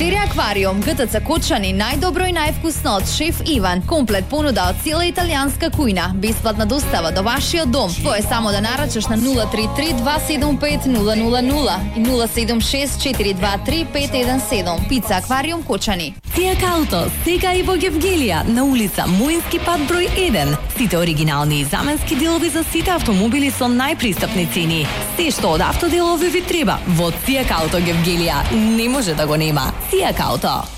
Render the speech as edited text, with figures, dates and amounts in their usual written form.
Серија Аквариум, ГТЦ Кочани, најдобро и највкусно од шеф Иван. Комплет понуда од цела италијанска кујна. Бесплатна достава до вашиот дом. Твое само да нарачаш на 033 275 000 и 076 423 517. Пица Аквариум Кочани. Цијак Ауто, сега и во Гевгелија, на улица Муински пат број 1. Сите оригинални и заменски делови за сите автомобили со најпристапни цени. Се што од автоделови ви треба во Цијак Ауто Гевгелија не може да го нема. Цијак Ауто.